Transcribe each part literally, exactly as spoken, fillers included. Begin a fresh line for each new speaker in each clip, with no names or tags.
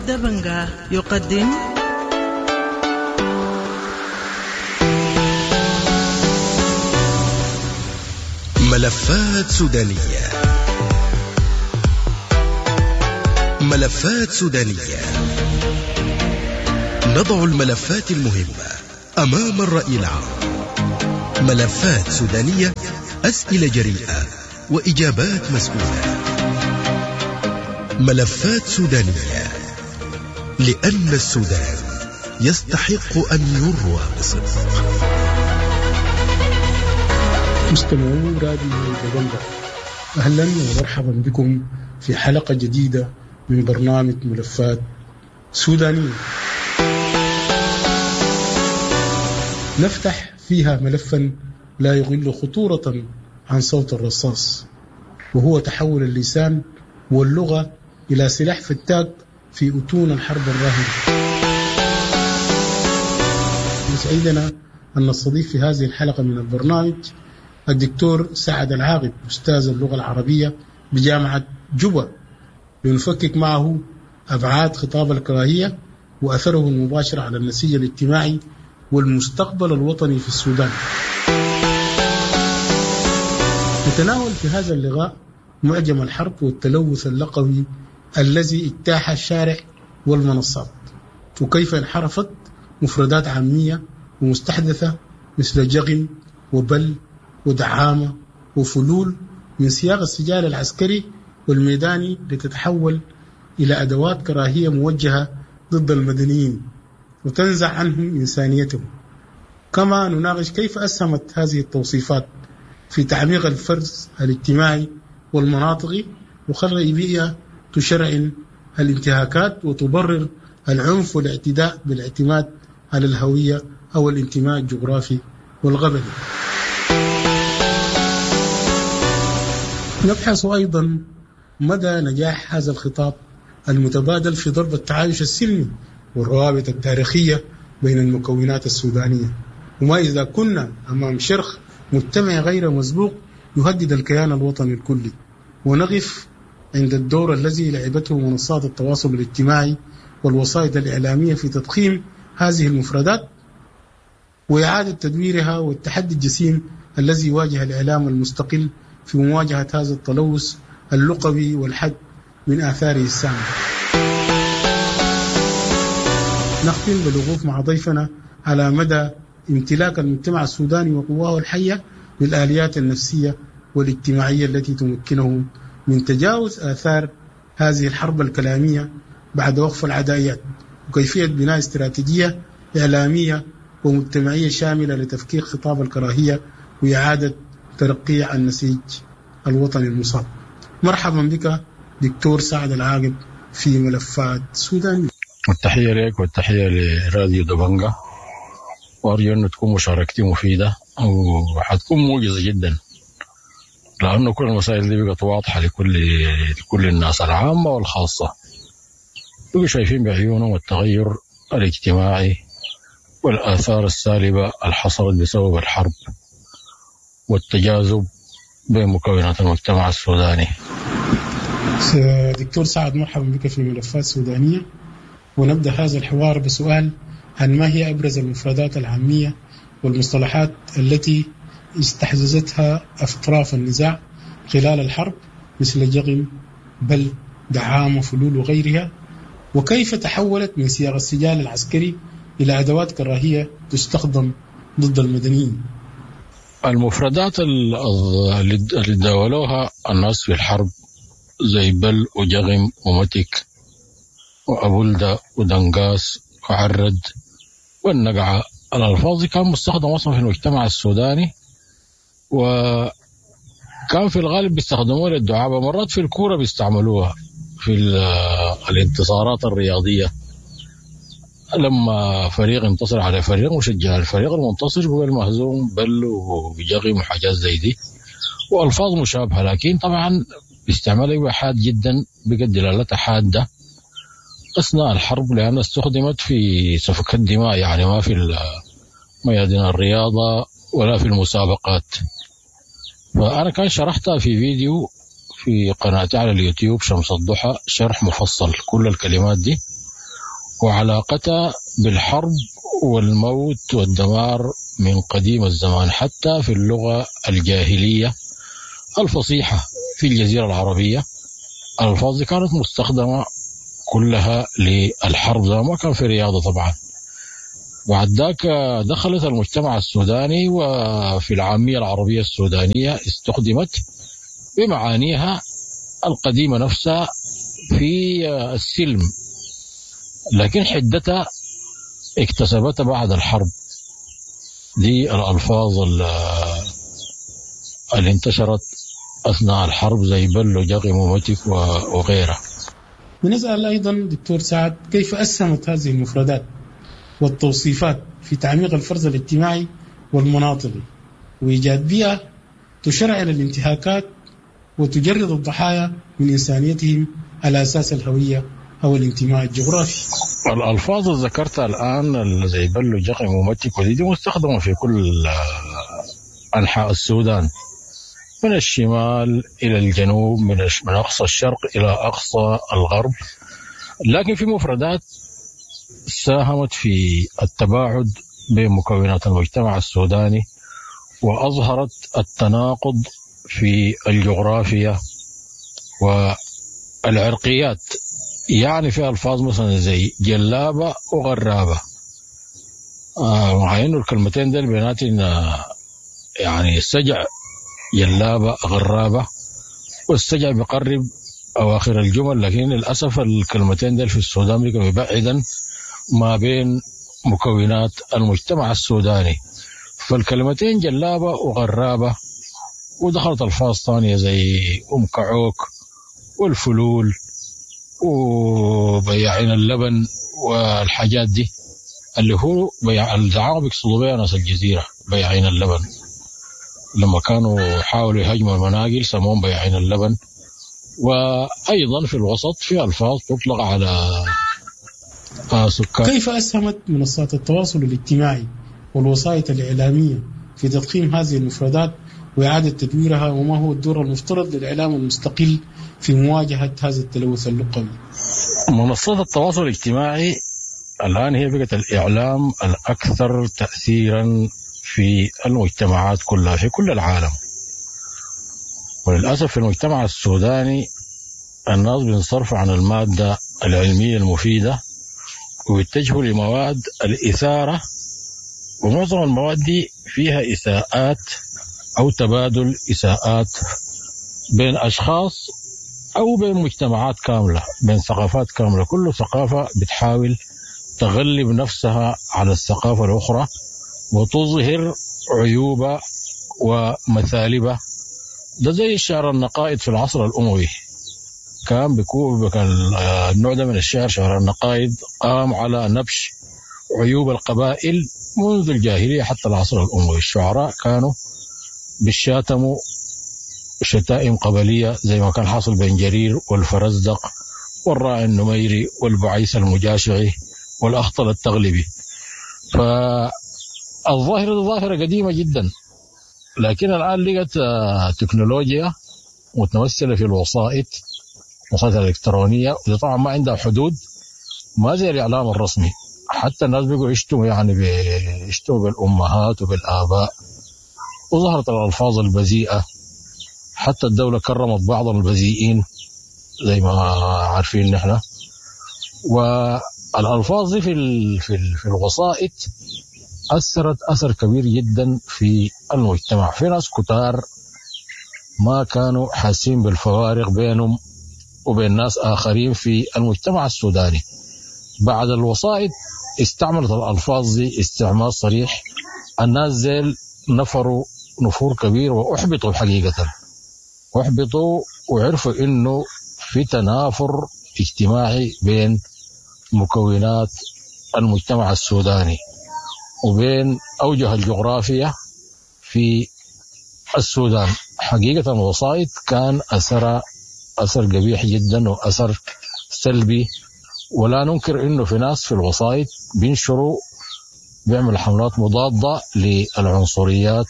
دبنجا يقدم
ملفات سودانية. ملفات سودانية، نضع الملفات المهمة أمام الرأي العام. ملفات سودانية، أسئلة جريئة وإجابات مسؤولة. ملفات سودانية، لأن السودان يستحق أن يروى بصدق.
مستمعو راديو دبنجا، أهلا ومرحبا بكم في حلقة جديدة من برنامج ملفات سودانية، نفتح فيها ملفا لا يغل خطورة عن صوت الرصاص، وهو تحول اللسان واللغة إلى سلاح فتاك في أتون الحرب الراهنة. يسعدنا أن نستضيف في هذه الحلقة من البرنامج الدكتور سعد العاقب، أستاذ اللغة العربية بجامعة جوبا، لنفكك معه أبعاد خطاب الكراهية وأثره المباشر على النسيج الاجتماعي والمستقبل الوطني في السودان. نتناول في هذا اللقاء معجم الحرب والتلوث اللغوي الذي اجتاح الشارع والمنصات، وكيف انحرفت مفردات عامية ومستحدثة مثل جغم وبل ودعامة وفلول من سياق السجال العسكري والميداني لتتحول إلى أدوات كراهية موجهة ضد المدنيين وتنزع عنهم إنسانيتهم. كما نناقش كيف أسهمت هذه التوصيفات في تعميق الفرز الاجتماعي والمناطقي وخلق بيئة تشرعن الانتهاكات وتبرر العنف والاعتداء بالاعتماد على الهوية أو الانتماء الجغرافي والقبلي. نبحث أيضا مدى نجاح هذا الخطاب المتبادل في ضرب التعايش السلمي والروابط التاريخية بين المكونات السودانية، وما إذا كنا أمام شرخ مجتمعي غير مسبوق يهدد الكيان الوطني الكلي، ونقف عند الدور الذي لعبته منصات التواصل الاجتماعي والوسائط الإعلامية في تضخيم هذه المفردات وإعادة تدويرها، والتحدي الجسيم الذي يواجه الإعلام المستقل في مواجهة هذا التلوث اللغوي والحد من آثاره السامة. نختم بالوقوف مع ضيفنا على مدى امتلاك المجتمع السوداني وقواه الحية للآليات النفسية والاجتماعية التي تمكنه من تجاوز آثار هذه الحرب الكلامية بعد وقف العدائيات، وكيفية بناء استراتيجية إعلامية ومجتمعية شاملة لتفكيك خطاب الكراهية وإعادة ترقيع النسيج الوطني المصاب. مرحبا بك دكتور سعد العاقب في ملفات سودانية.
التحية لك والتحية لراديو دبنجا، وأرجو أن تكون مشاركتي مفيدة وحتكون موجزة جدا، لأنه كل المسائل دي بقت واضحة لكل لكل الناس العامة والخاصة، بقوا شايفين بعيونهم التغير الاجتماعي والآثار السالبة الحصلت بسبب الحرب والتجاذب بين مكونات المجتمع السوداني.
دكتور سعد، مرحبا بك في ملفات سودانية، ونبدأ هذا الحوار بسؤال عن ما هي أبرز المفردات العامية والمصطلحات التي استحدثتها أطراف النزاع خلال الحرب مثل جغم بل دعامة فلول وغيرها، وكيف تحولت من سياق السجال العسكري إلى أدوات كراهية تستخدم ضد المدنيين.
المفردات اللي داولوها الناس في الحرب زي بل وجغم ومتك وأبولدة ودنقاس وعرد والنقعة، الألفاظ كان مستخدمة أصلا في المجتمع السوداني، وكان في الغالب بيستخدموها للدعابة، مرات في الكورة بيستعملوها في الانتصارات الرياضية، لما فريق انتصر على فريق مشجع الفريق المنتصر هو المهزوم بل وجغم وحاجات زي دي، وألفاظ مشابهة، لكن طبعا باستعمالها بحاد جدا، بقت دلالتها حادة أثناء الحرب، لأنها استخدمت في سفك الدماء، يعني ما في ميادين الرياضة ولا في المسابقات. فأنا كان شرحتها في فيديو في قناتي على اليوتيوب شمس الضحى، شرح مفصل كل الكلمات دي وعلاقتها بالحرب والموت والدمار من قديم الزمان. حتى في اللغة الجاهلية الفصيحة في الجزيرة العربية الألفاظ دي كانت مستخدمة كلها للحرب، ده ما كان في رياضة طبعا. بعد ذاك دخلت المجتمع السوداني، وفي العامية العربية السودانية استخدمت بمعانيها القديمة نفسها في السلم، لكن حدتها اكتسبتها بعد الحرب. دي الألفاظ اللي انتشرت أثناء الحرب زي بلو جاقي مومتك وغيرها.
بنسأل أيضا دكتور سعد كيف أسهمت هذه المفردات والتوصيفات في تعميق الفرز الاجتماعي والمناطقي وإيجاد بيئة تشرع الانتهاكات وتجرد الضحايا من إنسانيتهم على أساس الهوية أو الانتماء الجغرافي.
الألفاظ اللي ذكرتها الآن زي بلو جاقي مومتك ودي دي مستخدمة في كل أنحاء السودان، من الشمال إلى الجنوب، من من أقصى الشرق إلى أقصى الغرب، لكن في مفردات ساهمت في التباعد بين مكونات المجتمع السوداني وأظهرت التناقض في الجغرافيا والعرقيات. يعني في ألفاظ مثلا زي جلابة وغرابة، آه مع إنه الكلمتين دول بيناتنا يعني سجع جلابة غرابة، والسجع بيقرب أواخر الجمل، لكن للأسف الكلمتين دول في السودان بيكون يبعدا ما بين مكونات المجتمع السوداني. فالكلمتين جلابة وغرابة، ودخلت ألفاظ ثانية زي أم كعوك والفلول وبياعين اللبن والحاجات دي، اللي هو بيع الزعامة بيقصدوا بها ناس الجزيرة بياعين اللبن. لما كانوا حاولوا يهاجموا المناقل سموهم بياعين اللبن. وأيضا في الوسط في ألفاظ تطلق على سكان.
كيف أسهمت منصات التواصل الاجتماعي والوسائط الإعلامية في تضخيم هذه المفردات وإعادة تدويرها، وما هو الدور المفترض للإعلام المستقل في مواجهة هذا التلوث اللغوي؟
منصات التواصل الاجتماعي الآن هي بقت الإعلام الأكثر تأثيرا في المجتمعات كلها في كل العالم. وللأسف في المجتمع السوداني الناس بينصرفوا عن المادة العلمية المفيدة ويتجهوا لمواد الإثارة، ومعظم المواد دي فيها إساءات أو تبادل إساءات بين أشخاص أو بين مجتمعات كاملة، بين ثقافات كاملة. كل ثقافة بتحاول تغلب نفسها على الثقافة الأخرى وتظهر عيوبة ومثالبة. ده زي الشعر النقائد في العصر الأموي، كان بيكون النوع ده من الشعر شعر النقائد قام على نبش عيوب القبائل منذ الجاهلية حتى العصر الأموي. الشعراء كانوا بالشاتموا شتائم قبلية زي ما كان حاصل بين جرير والفرزدق والراعي النميري والبعيس المجاشعي والأخطل التغلبي. فالظاهرة ظاهرة قديمة جدا، لكن الآن لقت تكنولوجيا متمثلة في الوسائط الوسائط الإلكترونية، وده طبعا ما عندها حدود، ما زي الإعلام الرسمي. حتى الناس بيقوا يشتموا يعني بيشتموا بالأمهات وبالآباء، وظهرت الألفاظ البذيئة. حتى الدولة كرمت بعض البذيئين زي ما عارفين نحن. والألفاظ دي في في في الوسائط أثرت أثر كبير جدا في المجتمع. في ناس كتار ما كانوا حاسين بالفوارق بينهم وبين ناس آخرين في المجتمع السوداني. بعد الوسائط استعملت الألفاظ دي استعمال صريح، الناس زيل نفروا نفور كبير وأحبطوا حقيقة، أحبطوا وعرفوا إنه في تنافر اجتماعي بين مكونات المجتمع السوداني وبين أوجه الجغرافية في السودان. حقيقة الوسائط كان أثر أثر قبيح جدا وأثر سلبي، ولا ننكر إنه في ناس في الوسائط بينشروا بيعمل حملات مضادة للعنصريات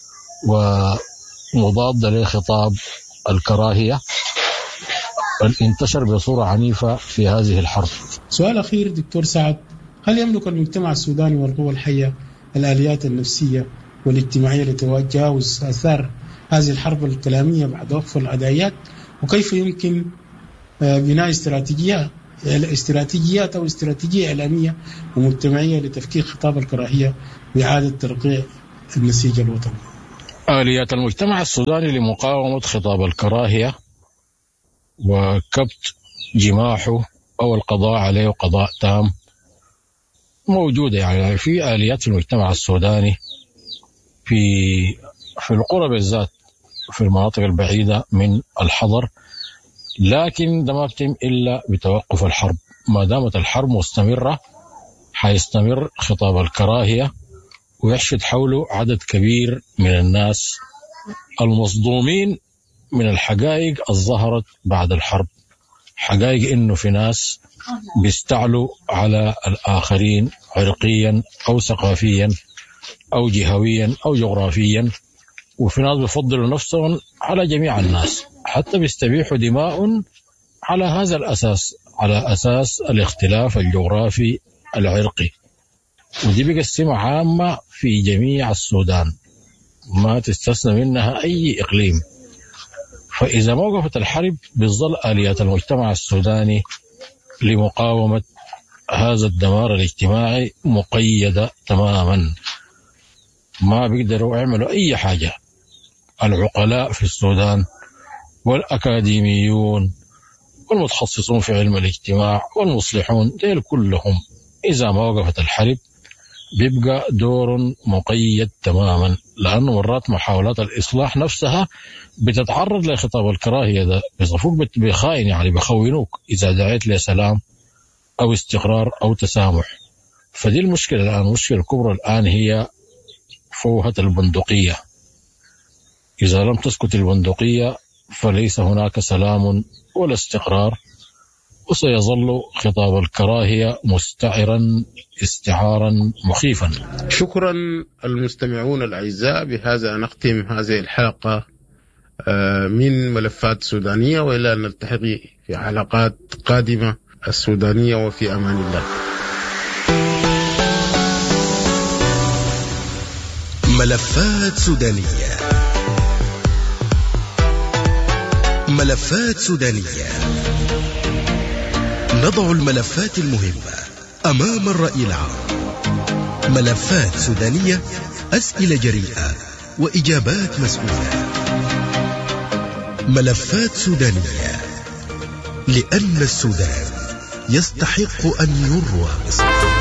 ومضادة لخطاب الكراهية اللي انتشر بصورة عنيفة في هذه الحرب.
سؤال أخير دكتور سعد، هل يملك المجتمع السوداني والقوى الحية الآليات النفسية والاجتماعية لتجاوز آثار هذه الحرب الكلامية بعد وقف العدايات؟ وكيف يمكن بناء استراتيجيات استراتيجيات أو استراتيجية إعلامية ومجتمعية لتفكيك خطاب الكراهية وإعادة ترقيع النسيج الوطني؟
آليات المجتمع السوداني لمقاومة خطاب الكراهية وكبت جماحه أو القضاء عليه قضاء تام موجودة. يعني في آليات في المجتمع السوداني في في القرى بالذات في المناطق البعيدة من الحضر، لكن ده ما بتم إلا بتوقف الحرب. ما دامت الحرب مستمرة حيستمر خطاب الكراهية ويحشد حوله عدد كبير من الناس المصدومين من الحقائق الظهرت بعد الحرب. حقائق إنه في ناس بيستعلوا على الآخرين عرقيا أو ثقافيا أو جهويا أو جغرافيا، وفي ناس بيفضلوا نفسهم على جميع الناس، حتى بيستبيحوا دماء على هذا الأساس، على أساس الاختلاف الجغرافي العرقي. ودي بقسمة عامة في جميع السودان ما تستثنى منها أي إقليم. فإذا ما وقفت الحرب بتظل آليات المجتمع السوداني لمقاومة هذا الدمار الاجتماعي مقيدة تماما، ما بيقدروا يعملوا أي حاجة. العقلاء في السودان والأكاديميون والمتخصصون في علم الاجتماع والمصلحون ديل كلهم إذا ما وقفت الحرب بيبقى دور مقيد تماما، لأنه مرات محاولات الإصلاح نفسها بتتعرض لخطاب الكراهية. ده بيصفوك بخائن، يعني بخونوك إذا دعيت لسلام أو استقرار أو تسامح. فدي المشكلة الآن. المشكلة الكبرى الآن هي فوهة البندقية. إذا لم تسكت البندقية فليس هناك سلام ولا استقرار، وسيظل خطاب الكراهية مستعرا استعارا مخيفا.
شكرا المستمعون الأعزاء، بهذا نختم هذه الحلقة من ملفات سودانية، وإلى أن نلتحق في حلقات قادمة. السودانية وفي أمان الله.
ملفات سودانية. ملفات سودانية. نضع الملفات المهمة أمام الرأي العام. ملفات سودانية، أسئلة جريئة وإجابات مسؤولة. ملفات سودانية، لأن السودان يستحق أن يروى باسمه.